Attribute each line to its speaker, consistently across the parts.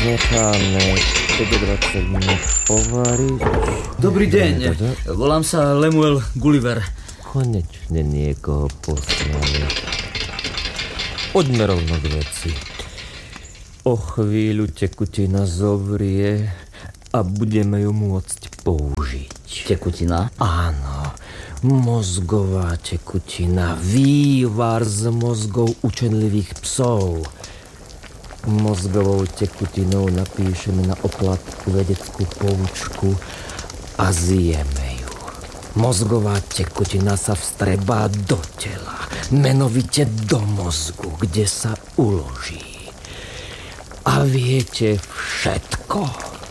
Speaker 1: necháme 20 minút povariť.
Speaker 2: Dobrý deň, volám sa Lemuel Gulliver.
Speaker 1: Konečne niekoho poslali. Poďme rovno k veci. O chvíľu tekutina zovrie a budeme ju môcť použiť.
Speaker 2: Tekutina?
Speaker 1: Áno, mozgová tekutina, vývar z mozgov učenlivých psov. Mozgovou tekutinou napíšeme na oplatku vedeckú poučku a zjeme ju. Mozgová tekutina sa vstrebá do tela, menovite do mozgu, kde sa uloží. A viete všetko.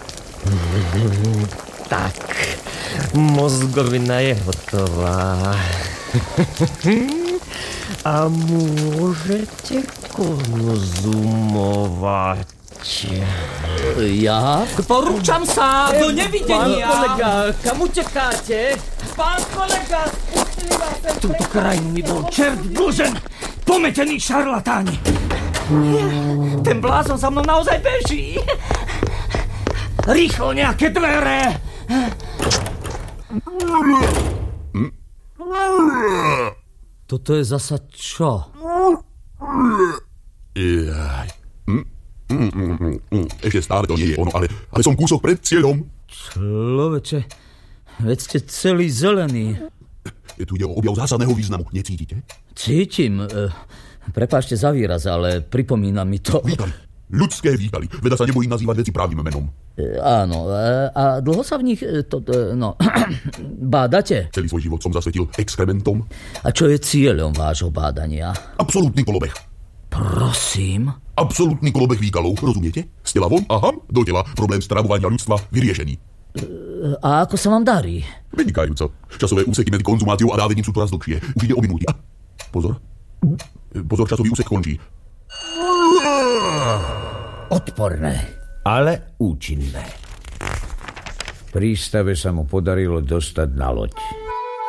Speaker 1: Tak, mozgovina je hotová. A môžete konzumovať.
Speaker 2: Ja?
Speaker 3: Porúčam sa do nevidenia.
Speaker 1: Pán kolega, kam utekáte?
Speaker 3: Pán kolega, spustili vás sem.
Speaker 4: Túto krajinu mi bol čert dlžen. Pometení šarlatáni.
Speaker 3: Ten blázon za mnou naozaj beží.
Speaker 4: Rýchlo nejaké dvere.
Speaker 2: Toto je zasa čo?
Speaker 5: Ešte stále to nie je ono, ale som kúsok pred cieľom.
Speaker 2: Človeče, veď ste celý zelený.
Speaker 5: Tu ide o objav zásadného významu, necítite?
Speaker 2: Cítim. Prepáčte za výraz, ale pripomína mi to...
Speaker 5: Výkali. Ľudské výkali. Veda sa nebojím nazývať veci právnym menom.
Speaker 2: Áno. A dlho sa v nich... bádate?
Speaker 5: Celý svoj život som zasvetil exkrementom.
Speaker 2: A čo je cieľom vášho bádania?
Speaker 5: Absolútny kolobeh.
Speaker 2: Prosím?
Speaker 5: Absolútny kolobeh výkalov, rozumiete? Z tela von, aha, do tela. Problém stravovania ľudstva vyriešený.
Speaker 2: A ako sa vám darí?
Speaker 5: Vynikajúco. Časové úseky medzi konzumáciou a dávením sú čoraz dlhšie. Už ide o minúty. Pozor, časový úsek končí.
Speaker 6: Odporné, ale účinné. V prístave sa mu podarilo dostať na loď.